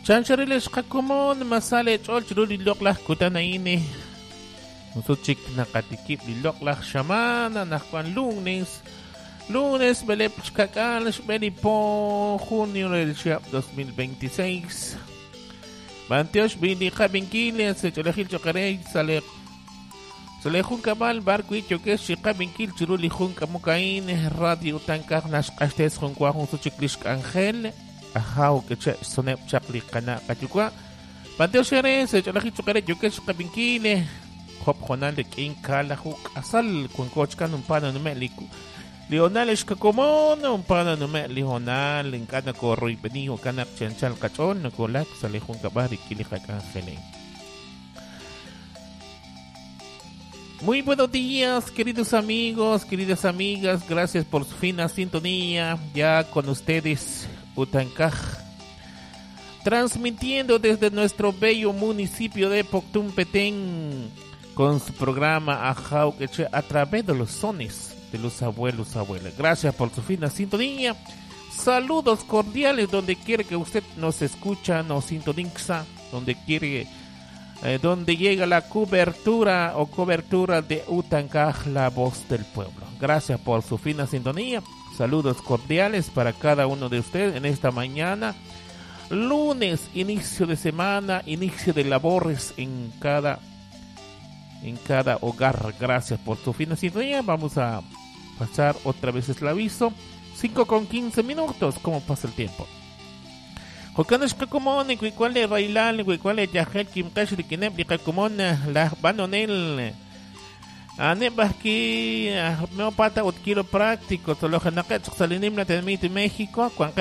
Chanchariles kakumon masale chol chiruli loklah kutanaine. Nusuchik nakatikip li loklah shamana nakwan lunes. Lunes belep chkakalash belipo junio del Chiap 2026. Bantiosh bini kabinkile se cholahil chokarey sale. Salejun kabal barco y choques chikabinkil chiruli jun kamukain radio tankar nash kastes jun kwahun suchiklish angel. Ajau que sonep chakli kana kachukwa panteo shere se cholahil chokare choques chikabinkile hop jonal de kin kala huk asal kun kochkan un pana numeliku Leonales kakomon un pana numeli honal en kana korro y penijo kana chanchal kachon no kolak salejun kabari kilihak angelen. Muy buenos días, queridos amigos, queridas amigas. Gracias por su fina sintonía. Ya con ustedes, Utancaj, transmitiendo desde nuestro bello municipio de Poctumpetén con su programa Ajau Queche a través de los sones de los abuelos, abuelas. Gracias por su fina sintonía. Saludos cordiales donde quiera que usted nos escucha, nos sintoniza, donde quiere. Donde llega la cobertura de Utancaj, la voz del pueblo. Gracias por su fina sintonía. Saludos cordiales para cada uno de ustedes en esta mañana. Lunes, inicio de semana, inicio de labores en cada hogar. Gracias por su fina sintonía. Vamos a pasar otra vez el aviso. 5:15. ¿Cómo pasa el tiempo? Jokanos kakumon ikuale bailal ikuale yahel kimtash de kinebli kakumon la banonel anebaki me pata ot kilo práctico solo hanaqet salinim la temit México